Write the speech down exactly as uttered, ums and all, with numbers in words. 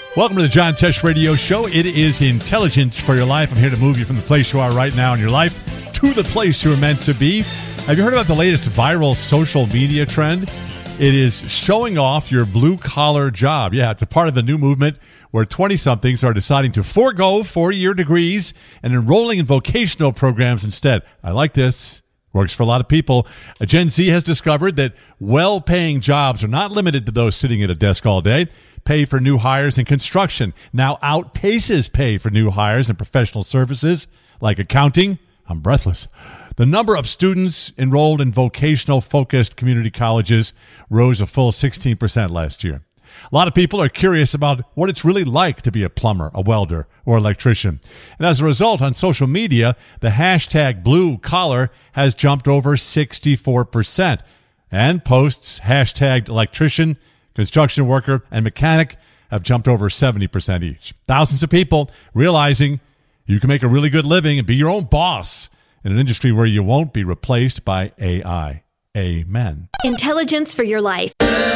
Welcome to the John Tesh Radio Show. It is intelligence for your life. I'm here to move you from the place you are right now in your life to the place you were meant to be. Have you heard about the latest viral social media trend? It is showing off your blue-collar job. Yeah, it's a part of the new movement where twenty-somethings are deciding to forego four-year degrees and enrolling in vocational programs instead. I like this. Works for a lot of people. Gen Z has discovered that well-paying jobs are not limited to those sitting at a desk all day. Pay for new hires in construction now outpaces pay for new hires in professional services like accounting. I'm breathless. The number of students enrolled in vocational-focused community colleges rose a full sixteen percent last year. A lot of people are curious about what it's really like to be a plumber, a welder, or electrician. And as a result, on social media, the hashtag blue collar has jumped over sixty-four percent. And posts hashtagged electrician, construction worker, and mechanic have jumped over seventy percent each. Thousands of people realizing you can make a really good living and be your own boss in an industry where you won't be replaced by A I. Amen. Intelligence for your life.